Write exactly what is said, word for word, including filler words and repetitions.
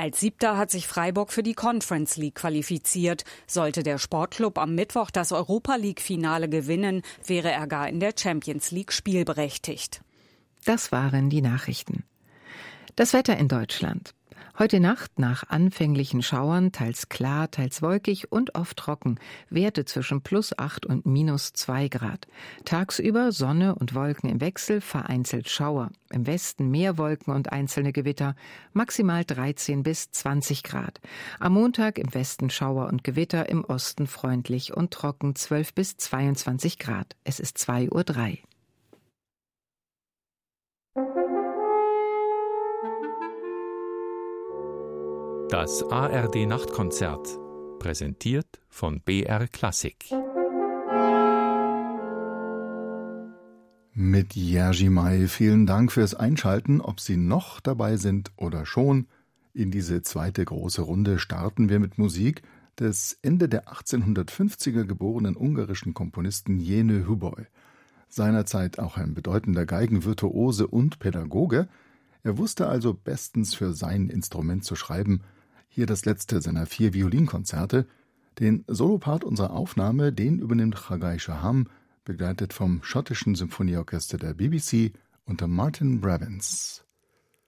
Als Siebter hat sich Freiburg für die Conference League qualifiziert. Sollte der Sportclub am Mittwoch das Europa-League-Finale gewinnen, wäre er gar in der Champions League spielberechtigt. Das waren die Nachrichten. Das Wetter in Deutschland. Heute Nacht nach anfänglichen Schauern, teils klar, teils wolkig und oft trocken, Werte zwischen plus acht und minus zwei Grad. Tagsüber Sonne und Wolken im Wechsel, vereinzelt Schauer. Im Westen mehr Wolken und einzelne Gewitter, maximal dreizehn bis zwanzig Grad. Am Montag im Westen Schauer und Gewitter, im Osten freundlich und trocken, zwölf bis zweiundzwanzig Grad. Es ist zwei Uhr drei. Das A R D-Nachtkonzert, präsentiert von B R Klassik. Mit Jerzy May, vielen Dank fürs Einschalten. Ob Sie noch dabei sind oder schon, in diese zweite große Runde starten wir mit Musik des Ende der achtzehnhundertfünfziger geborenen ungarischen Komponisten Jenő Hubay. Seinerzeit auch ein bedeutender Geigenvirtuose und Pädagoge. Er wusste also bestens für sein Instrument zu schreiben. Hier das letzte seiner vier Violinkonzerte. Den Solopart unserer Aufnahme, den übernimmt Chagai Shaham, begleitet vom schottischen Symphonieorchester der B B C unter Martin Brabants.